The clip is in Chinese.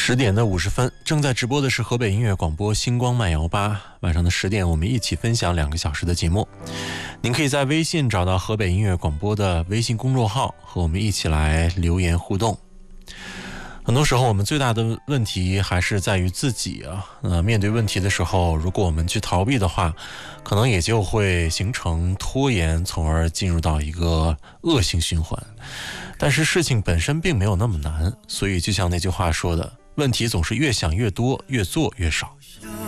10:50，正在直播的是河北音乐广播星光慢摇吧。晚上的10点，我们一起分享2个小时的节目。您可以在微信找到河北音乐广播的微信公众号，和我们一起来留言互动。很多时候我们最大的问题还是在于自己面对问题的时候，如果我们去逃避的话，可能也就会形成拖延，从而进入到一个恶性循环。但是事情本身并没有那么难，所以就像那句话说的，问题总是越想越多，越做越少。